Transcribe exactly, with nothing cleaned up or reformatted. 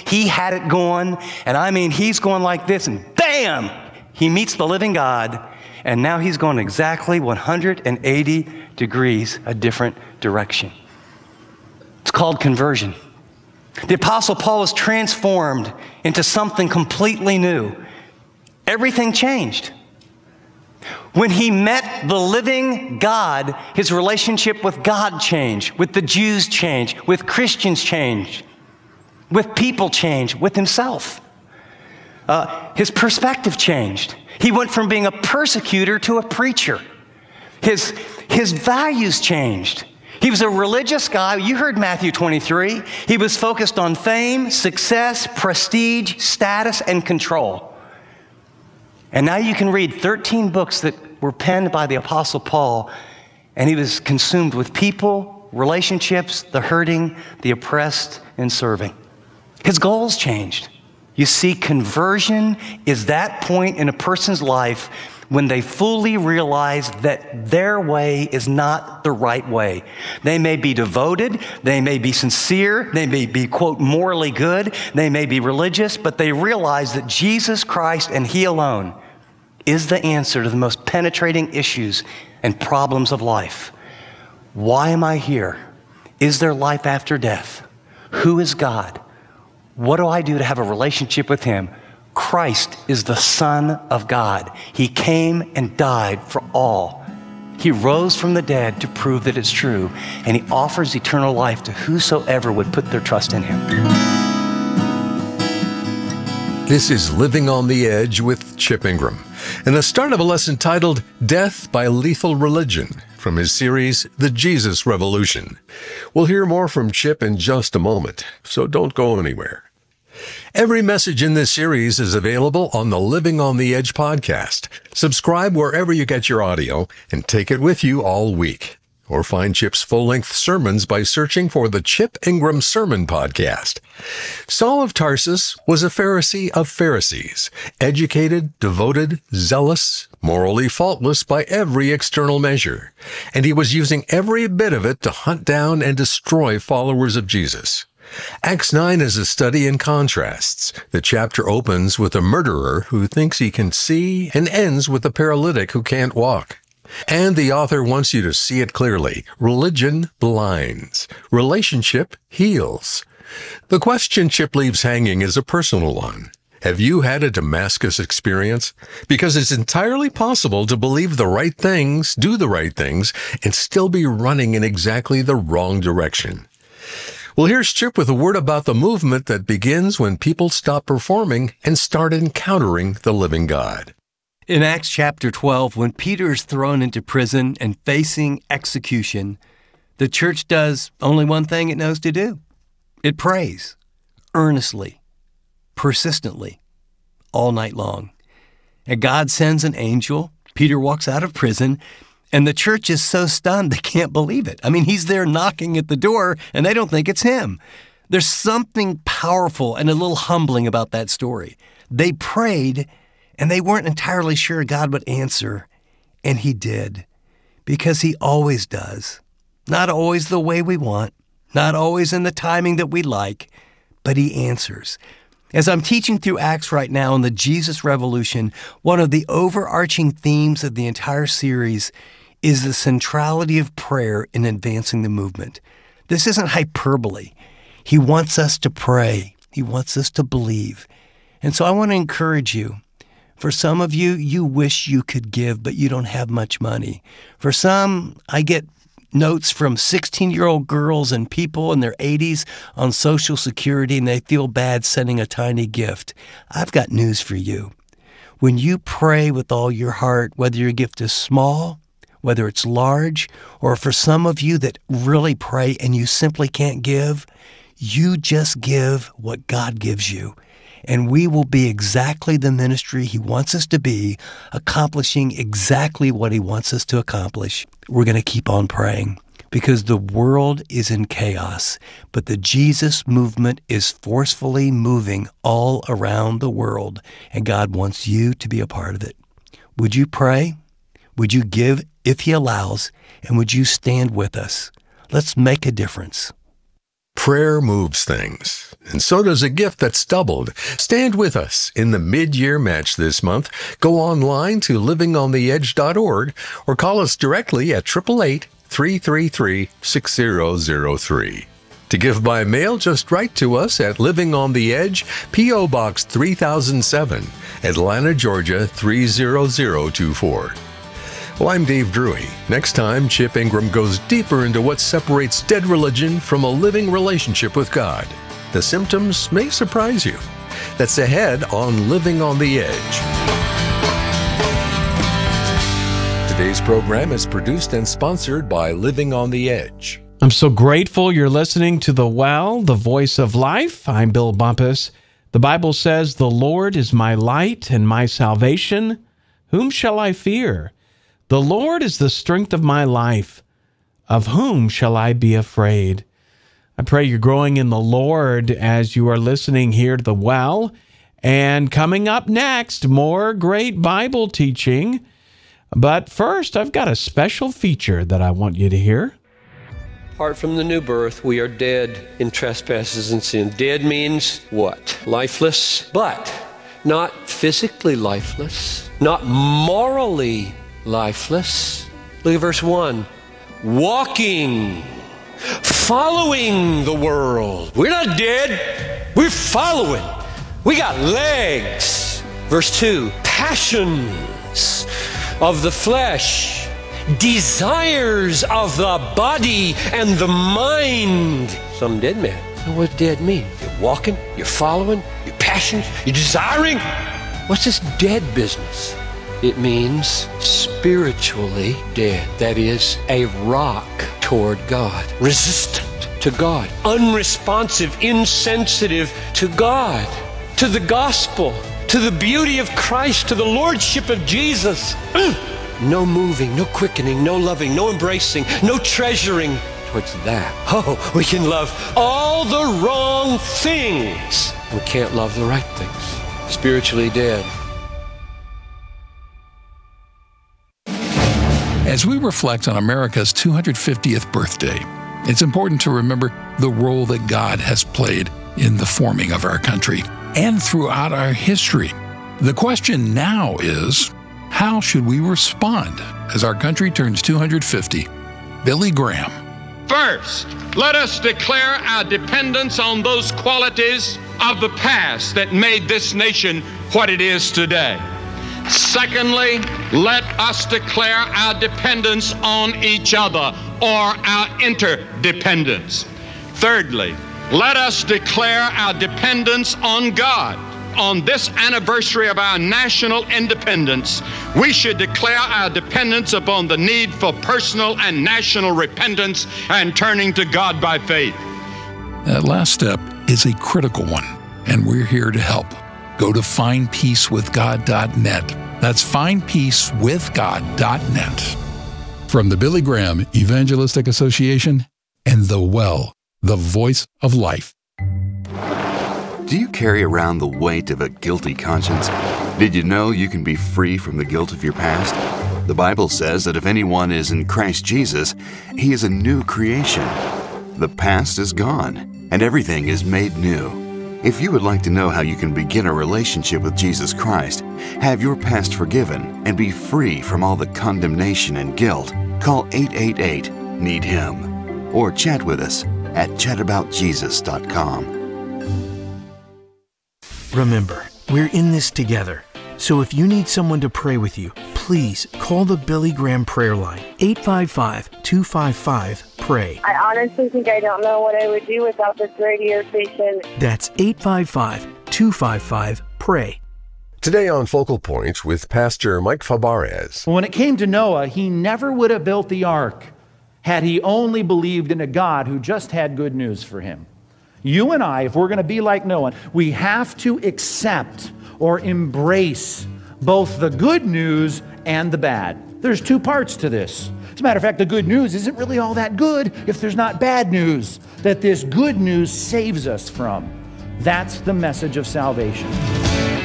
He had it going, and I mean, he's going like this, and bam, he meets the living God, and now he's going exactly one hundred eighty degrees a different direction. It's called conversion. The Apostle Paul was transformed into something completely new. Everything changed. When he met the living God, his relationship with God changed, with the Jews changed, with Christians changed, with people changed, with himself. Uh, his perspective changed. He went from being a persecutor to a preacher. His, his values changed. He was a religious guy. You heard Matthew twenty-three. He was focused on fame, success, prestige, status, and control. And now you can read thirteen books that were penned by the Apostle Paul, and he was consumed with people, relationships, the hurting, the oppressed, and serving. His goals changed. You see, conversion is that point in a person's life when they fully realize that their way is not the right way. They may be devoted, they may be sincere, they may be, quote, morally good, they may be religious, but they realize that Jesus Christ and He alone is the answer to the most penetrating issues and problems of life. Why am I here? Is there life after death? Who is God? What do I do to have a relationship with Him? Christ is the Son of God. He came and died for all. He rose from the dead to prove that it's true, and He offers eternal life to whosoever would put their trust in Him. This is Living on the Edge with Chip Ingram, and the start of a lesson titled Death by Lethal Religion from his series, The Jesus Revolution. We'll hear more from Chip in just a moment, so don't go anywhere. Every message in this series is available on the Living on the Edge podcast. Subscribe wherever you get your audio and take it with you all week. Or find Chip's full-length sermons by searching for the Chip Ingram Sermon Podcast. Saul of Tarsus was a Pharisee of Pharisees, educated, devoted, zealous, morally faultless by every external measure, and he was using every bit of it to hunt down and destroy followers of Jesus. Acts nine is a study in contrasts. The chapter opens with a murderer who thinks he can see and ends with a paralytic who can't walk. And the author wants you to see it clearly. Religion blinds. Relationship heals. The question Chip leaves hanging is a personal one. Have you had a Damascus experience? Because it's entirely possible to believe the right things, do the right things, and still be running in exactly the wrong direction. Well, here's Chip with a word about the movement that begins when people stop performing and start encountering the living God. In Acts chapter twelve, when Peter is thrown into prison and facing execution, the church does only one thing it knows to do. It prays, earnestly, persistently, all night long. And God sends an angel. Peter walks out of prison, and the church is so stunned they can't believe it. I mean, he's there knocking at the door, and they don't think it's him. There's something powerful and a little humbling about that story. They prayed, and they weren't entirely sure God would answer, and He did, because He always does. Not always the way we want, not always in the timing that we like, but He answers. As I'm teaching through Acts right now in the Jesus Revolution, one of the overarching themes of the entire series is the centrality of prayer in advancing the movement. This isn't hyperbole. He wants us to pray. He wants us to believe. And so I want to encourage you. For some of you, you wish you could give, but you don't have much money. For some, I get notes from sixteen-year-old girls and people in their eighties on Social Security, and they feel bad sending a tiny gift. I've got news for you. When you pray with all your heart, whether your gift is small, whether it's large, or for some of you that really pray and you simply can't give, you just give what God gives you. And we will be exactly the ministry He wants us to be, accomplishing exactly what He wants us to accomplish. We're going to keep on praying because the world is in chaos, but the Jesus movement is forcefully moving all around the world, and God wants you to be a part of it. Would you pray? Would you give if He allows? And would you stand with us? Let's make a difference. Prayer moves things, and so does a gift that's doubled. Stand with us in the mid-year match this month. Go online to living on the edge dot org or call us directly at eight eight eight, three three three, six zero zero three. To give by mail, just write to us at Living on the Edge, P O. Box three thousand seven, Atlanta, Georgia three zero zero two four. Well, I'm Dave Drury. Next time, Chip Ingram goes deeper into what separates dead religion from a living relationship with God. The symptoms may surprise you. That's ahead on Living on the Edge. Today's program is produced and sponsored by Living on the Edge. I'm so grateful you're listening to The Well, the Voice of Life. I'm Bill Bumpus. The Bible says, "The Lord is my light and my salvation. Whom shall I fear? The Lord is the strength of my life. Of whom shall I be afraid?" I pray you're growing in the Lord as you are listening here to The Well. And coming up next, more great Bible teaching. But first, I've got a special feature that I want you to hear. Apart from the new birth, we are dead in trespasses and sin. Dead means what? Lifeless, but not physically lifeless, not morally lifeless. Look at verse one. Walking, following the world. We're not dead. We're following. We got legs. Verse two. Passions of the flesh, desires of the body and the mind. Some dead man. And what does dead mean? You're walking, you're following, you're passionate, you're desiring. What's this dead business? It means spiritually dead. That is, a rock toward God. Resistant to God. Unresponsive, insensitive to God. To the gospel. To the beauty of Christ. To the lordship of Jesus. No moving, no quickening, no loving, no embracing, no treasuring towards that. Oh, we can love all the wrong things. We can't love the right things. Spiritually dead. As we reflect on America's two hundred fiftieth birthday, it's important to remember the role that God has played in the forming of our country and throughout our history. The question now is, how should we respond as our country turns two hundred fifty? Billy Graham. First, let us declare our dependence on those qualities of the past that made this nation what it is today. Secondly, let us declare our dependence on each other, or our interdependence. Thirdly, let us declare our dependence on God. On this anniversary of our national independence, we should declare our dependence upon the need for personal and national repentance and turning to God by faith. That last step is a critical one, and we're here to help. Go to find peace with god dot net. That's find peace with god dot net. From the Billy Graham Evangelistic Association and The Well, the Voice of Life. Do you carry around the weight of a guilty conscience? Did you know you can be free from the guilt of your past? The Bible says that if anyone is in Christ Jesus, he is a new creation. The past is gone, and everything is made new. If you would like to know how you can begin a relationship with Jesus Christ, have your past forgiven, and be free from all the condemnation and guilt, call eight eight eight, need him, or chat with us at chat about jesus dot com. Remember, we're in this together. So if you need someone to pray with you, please call the Billy Graham prayer line, eight five five, two five five, pray. I honestly think I don't know what I would do without this radio station. That's eight five five, two five five, pray. Today on Focal Point with Pastor Mike Fabarez. When it came to Noah, he never would have built the ark had he only believed in a God who just had good news for him. You and I, if we're going to be like Noah, we have to accept or embrace both the good news and the bad. There's two parts to this. As a matter of fact, the good news isn't really all that good if there's not bad news that this good news saves us from. That's the message of salvation.